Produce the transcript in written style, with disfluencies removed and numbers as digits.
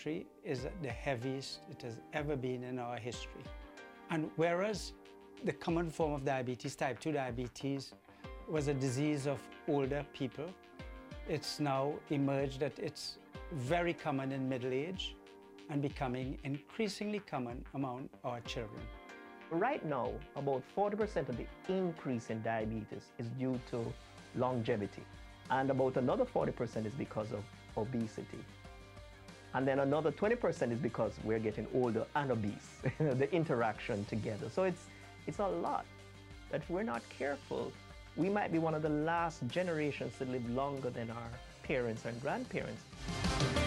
country is the heaviest it has ever been in our history. And whereas the common form of diabetes, type 2 diabetes, was a disease of older people, it's now emerged that it's very common in middle age and becoming increasingly common among our children. Right now, about 40% of the increase in diabetes is due to longevity, and about another 40% is because of obesity. And then another 20% is because we're getting older and obese, the interaction together. So it's a lot. That if we're not careful, we might be one of the last generations to live longer than our parents and grandparents.